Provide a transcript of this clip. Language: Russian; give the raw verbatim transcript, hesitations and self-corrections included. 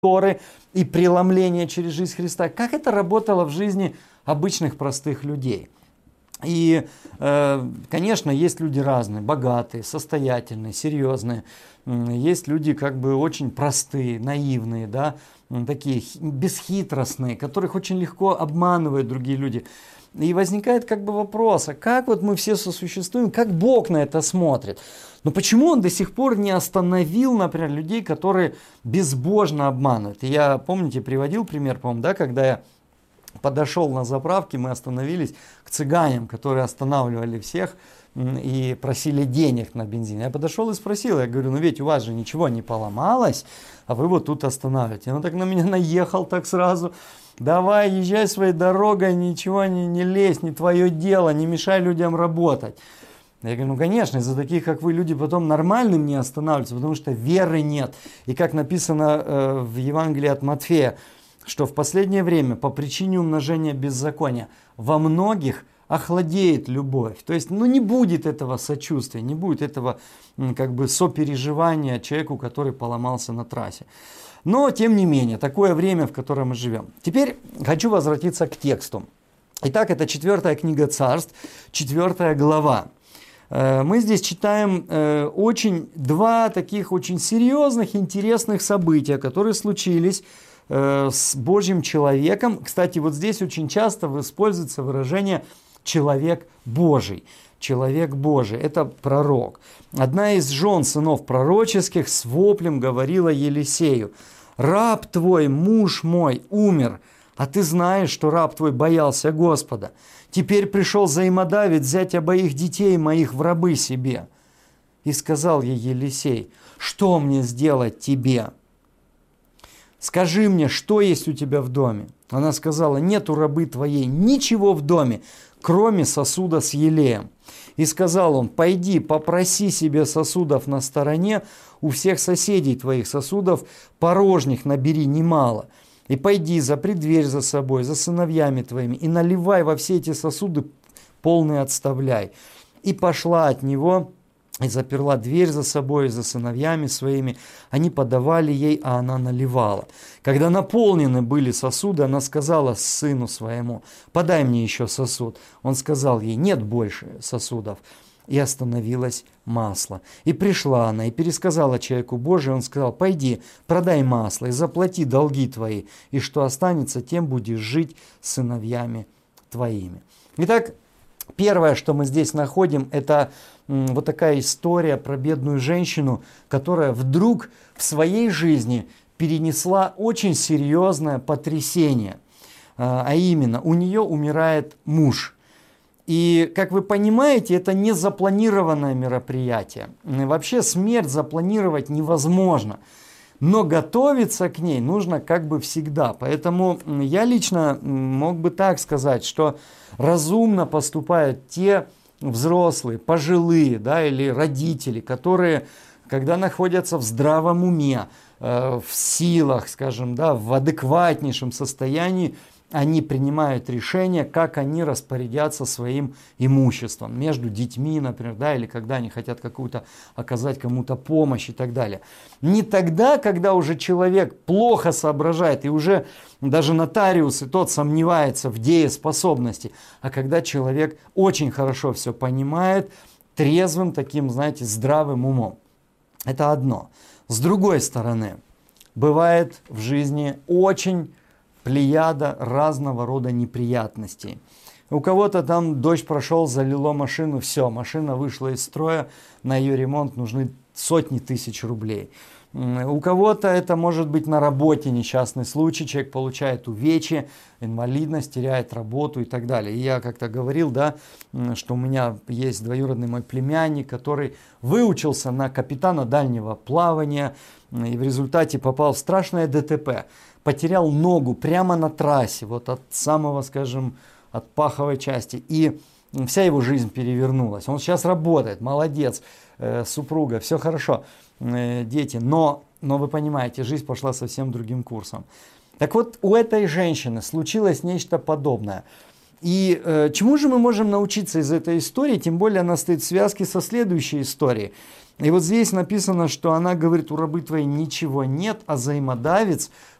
Торы и преломление через жизнь Христа, как это работало в жизни обычных простых людей. И, э, конечно, есть люди разные, богатые, состоятельные, серьезные. Есть люди как бы очень простые, наивные, да, такие бесхитростные, которых очень легко обманывают другие люди. И возникает как бы вопрос, а как вот мы все сосуществуем, как Бог на это смотрит? Но почему Он до сих пор не остановил, например, людей, которые безбожно обманывают? И я, помните, приводил пример, по-моему, да, когда я подошел на заправке, мы остановились к цыганям, которые останавливали всех и просили денег на бензин. Я подошел и спросил, я говорю, ну ведь у вас же ничего не поломалось, а вы вот тут останавливаете. Он так на меня наехал так сразу. Давай, езжай своей дорогой, ничего не, не лезь, не твое дело, не мешай людям работать. Я говорю, ну конечно, из-за таких, как вы, люди потом нормальным не останавливаются, потому что веры нет. И как написано э, в Евангелии от Матфея, что в последнее время по причине умножения беззакония во многих охладеет любовь. То есть, ну не будет этого сочувствия, не будет этого как бы сопереживания человеку, который поломался на трассе. Но, тем не менее, такое время, в котором мы живем. Теперь хочу возвратиться к тексту. Итак, это четвертая книга Царств, четвертая глава. Мы здесь читаем очень, два таких очень серьезных, интересных события, которые случились с Божьим человеком. Кстати, вот здесь очень часто используется выражение «человек Божий». Человек Божий – это пророк. Одна из жен сынов пророческих с воплем говорила Елисею: «Раб твой, муж мой, умер, а ты знаешь, что раб твой боялся Господа. Теперь пришел взаимодавец взять обоих детей моих в рабы себе». И сказал ей Елисей: «Что мне сделать тебе? Скажи мне, что есть у тебя в доме?» Она сказала: «Нет у рабы твоей ничего в доме, кроме сосуда с елеем». И сказал он: «Пойди, попроси себе сосудов на стороне у всех соседей твоих, сосудов порожних набери немало. И пойди, запри дверь за собой, за сыновьями твоими, и наливай во все эти сосуды полные отставляй». И пошла от него, и заперла дверь за собой, за сыновьями своими. Они подавали ей, а она наливала. Когда наполнены были сосуды, она сказала сыну своему: «Подай мне еще сосуд». Он сказал ей: «Нет больше сосудов». И остановилось масло. И пришла она, и пересказала человеку Божию. Он сказал: «Пойди, продай масло и заплати долги твои, и что останется, тем будешь жить с сыновьями твоими». Итак, первое, что мы здесь находим, это вот такая история про бедную женщину, которая вдруг в своей жизни перенесла очень серьезное потрясение. А именно, у нее умирает муж. И, как вы понимаете, это не запланированное мероприятие. Вообще смерть запланировать невозможно. Но готовиться к ней нужно как бы всегда. Поэтому я лично мог бы так сказать, что разумно поступают те взрослые, пожилые, да, или родители, которые, когда находятся в здравом уме, э, в силах, скажем, да, в адекватнейшем состоянии, они принимают решение, как они распорядятся своим имуществом между детьми, например, да, или когда они хотят какую-то оказать кому-то помощь и так далее. Не тогда, когда уже человек плохо соображает и уже даже нотариус и тот сомневается в дееспособности, а когда человек очень хорошо все понимает, трезвым таким, знаете, здравым умом. Это одно. С другой стороны, бывает в жизни очень плеяда разного рода неприятностей. У кого-то там дождь прошел, залило машину, все, машина вышла из строя, на ее ремонт нужны сотни тысяч рублей. У кого-то это может быть на работе несчастный случай, человек получает увечье, инвалидность, теряет работу и так далее. И я как-то говорил, да, что у меня есть двоюродный мой племянник, который выучился на капитана дальнего плавания и в результате попал в страшное ДТП. Потерял ногу прямо на трассе, вот от самого, скажем, от паховой части. И вся его жизнь перевернулась. Он сейчас работает, молодец, э, супруга, все хорошо, э, дети. Но, но вы понимаете, жизнь пошла совсем другим курсом. Так вот, у этой женщины случилось нечто подобное. И э, чему же мы можем научиться из этой истории? Тем более она стоит в связке со следующей историей. И вот здесь написано, что она говорит, у рабы твоей ничего нет, а взаимодавец